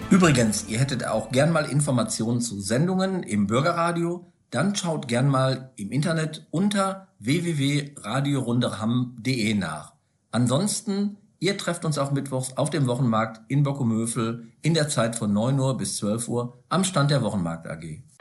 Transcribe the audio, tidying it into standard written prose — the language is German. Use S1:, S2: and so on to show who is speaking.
S1: Übrigens, ihr hättet auch gern mal Informationen zu Sendungen im Bürgerradio, dann schaut gern mal im Internet unter www.radiorunderhamm.de nach. Ansonsten, ihr trefft uns auch mittwochs auf dem Wochenmarkt in Bockumhövel in der Zeit von 9 Uhr bis 12 Uhr am Stand der Wochenmarkt AG.